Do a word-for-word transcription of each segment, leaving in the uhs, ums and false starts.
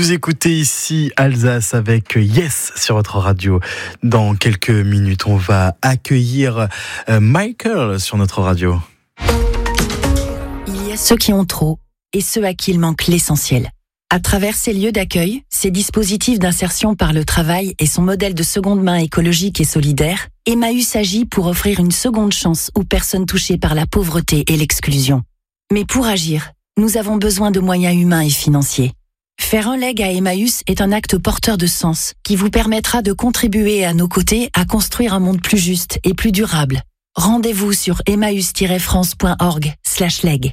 Vous écoutez ici Alsace avec Yes sur votre radio. Dans quelques minutes, on va accueillir Michael sur notre radio. Il y a ceux qui ont trop et ceux à qui il manque l'essentiel. À travers ces lieux d'accueil, ces dispositifs d'insertion par le travail et son modèle de seconde main écologique et solidaire, Emmaüs agit pour offrir une seconde chance aux personnes touchées par la pauvreté et l'exclusion. Mais pour agir, nous avons besoin de moyens humains et financiers. Faire un leg à Emmaüs est un acte porteur de sens qui vous permettra de contribuer à nos côtés à construire un monde plus juste et plus durable. Rendez-vous sur emmaüs tiret france point org slash leg.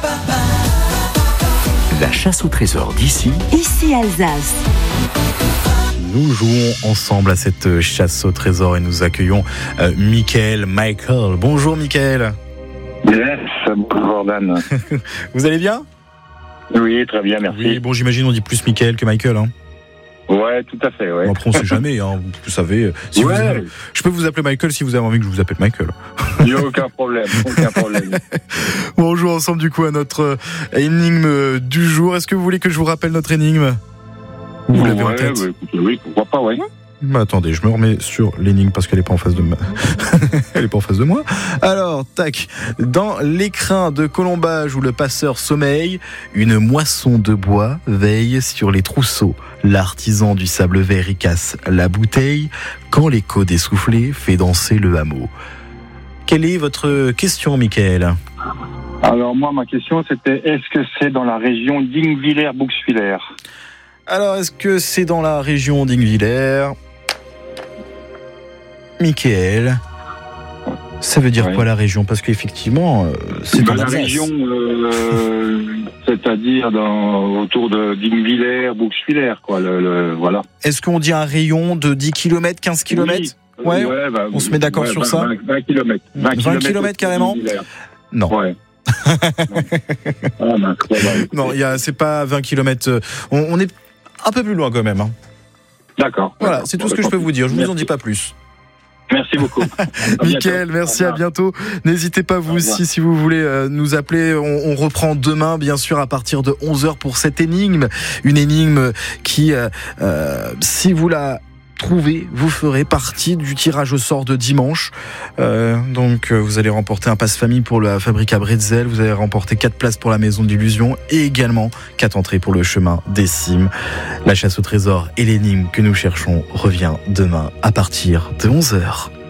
La chasse au trésor d'ici, Ici Alsace. Nous jouons ensemble à cette chasse au trésor et nous accueillons euh, Michael, Michael. Bonjour Michael. Yes, bonjour Dan. Vous allez bien ? Oui, très bien, merci. Oui, bon, j'imagine on dit plus Michael que Michael, hein. Ouais, tout à fait, ouais. Après, on sait jamais, hein, vous savez. Si ouais. vous avez... Je peux vous appeler Michael si vous avez envie que je vous appelle Michael. Il n'y a aucun problème, aucun problème. Bon, on joue ensemble du coup à notre énigme du jour. Est-ce que vous voulez que je vous rappelle notre énigme ? Vous l'avez ouais, en tête ? Ouais, écoutez, oui, pourquoi pas, ouais. Bah, attendez, je me remets sur l'énigme parce qu'elle est pas en face de moi. Elle est pas en face de moi. Alors, tac. Dans l'écrin de colombage où le passeur sommeille, une moisson de bois veille sur les trousseaux. L'artisan du sable vert y casse la bouteille quand l'écho dessoufflé fait danser le hameau. Quelle est votre question, Michael ? Alors, moi, ma question, c'était est-ce que c'est dans la région d'Ingvillers-Bouxwiller ? Alors, est-ce que c'est dans la région d'Ingvillers ? Michael, ça veut dire ouais. quoi la région ? Parce qu'effectivement, euh, c'est dans la région, euh, c'est-à-dire dans, autour de d'Ingvillers, Bouxwiller, quoi. Le, le, voilà. Est-ce qu'on dit un rayon de dix kilomètres, quinze kilomètres ? Oui. Ouais, ouais bah, on se met d'accord ouais, sur vingt, ça ? vingt kilomètres. vingt, vingt kilomètres carrément ? Non. Ouais. non, non, non y a, c'est pas vingt kilomètres. On, on est un peu plus loin quand même. Hein. D'accord. Voilà, d'accord. c'est tout ce que je peux vous dire. Je vous en dis pas plus. Merci beaucoup. Michael, merci, à bientôt. N'hésitez pas vous aussi si vous voulez euh, nous appeler. On, on reprend demain, bien sûr, à partir de onze heures pour cette énigme. Une énigme qui, euh, euh, si vous la trouvez, vous ferez partie du tirage au sort de dimanche. Euh, donc, euh, vous allez remporter un passe-famille pour la Fabrica Bretzel. Vous allez remporter quatre places pour la Maison d'Illusion et également quatre entrées pour le chemin des cimes. La chasse au trésor et l'énigme que nous cherchons revient demain à partir de onze heures.